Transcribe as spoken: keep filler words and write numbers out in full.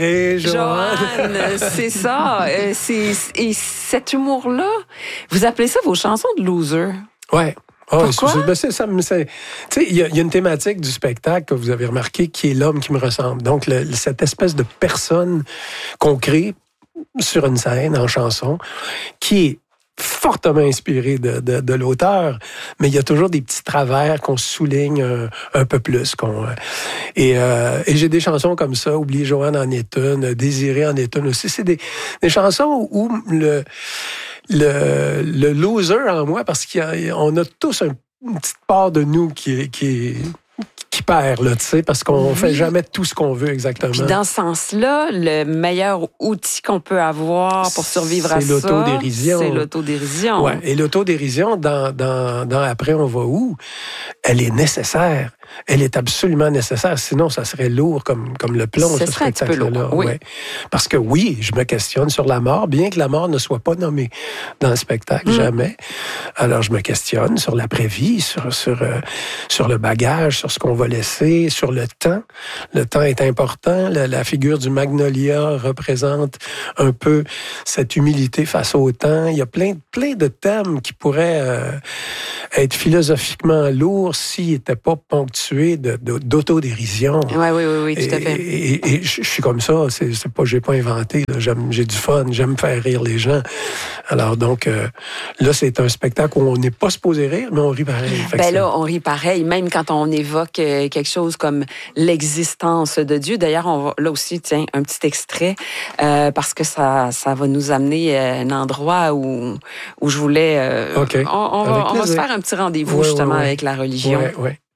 Et Joanne, Joanne, c'est ça. Euh, c'est, et cet humour-là, vous appelez ça vos chansons de loser? Ouais. Oh, Pourquoi? C'est, c'est, ça, c'est, tu sais, il y, y a une thématique du spectacle que vous avez remarqué qui est l'homme qui me ressemble. Donc, le, cette espèce de personne qu'on crée sur une scène, en chanson, qui est fortement inspiré de, de, de l'auteur, mais il y a toujours des petits travers qu'on souligne un, un peu plus. Qu'on, et, euh, et j'ai des chansons comme ça, Oublier Joanne en est une, Désiré en est une aussi. C'est des, des chansons où le, le, le loser en moi, parce qu'on a, a tous un, une petite part de nous qui est... Qui est qui perd, là, tu sais, parce qu'on oui. fait jamais tout ce qu'on veut exactement. Puis dans ce sens-là, le meilleur outil qu'on peut avoir pour survivre c'est à ça, l'autodérision. c'est l'autodérision. Ouais. Et l'autodérision, dans, dans, dans Après, on va où? Elle est nécessaire. Elle est absolument nécessaire. Sinon, ça serait lourd comme, comme le plomb, ce ce serait un petit peu spectacle-là. lourd, oui. Ouais. Parce que oui, je me questionne sur la mort, bien que la mort ne soit pas nommée dans le spectacle, mmh. jamais. Alors, je me questionne sur l'après-vie, sur, sur, euh, sur le bagage, sur ce qu'on va laisser, sur le temps. Le temps est important. La, la figure du Magnolia représente un peu cette humilité face au temps. Il y a plein, plein de thèmes qui pourraient euh, être philosophiquement lourds s'ils n'étaient pas ponctués De, de, d'autodérision. Oui, oui, oui, oui, tout à fait. Et, et, et je suis comme ça, c'est, c'est pas, j'ai pas inventé, là. J'aime, j'ai du fun, j'aime faire rire les gens. Alors donc, euh, là, c'est un spectacle où on n'est pas supposé rire, mais on rit pareil. Fait ben là, ça... on rit pareil, même quand on évoque quelque chose comme l'existence de Dieu. D'ailleurs, on va, là aussi, tiens, un petit extrait, euh, parce que ça, ça va nous amener à un endroit où, où je voulais... Euh, OK. On, on, va, on va se faire un petit rendez-vous, ouais, justement, ouais, ouais. avec la religion. Ouais, ouais.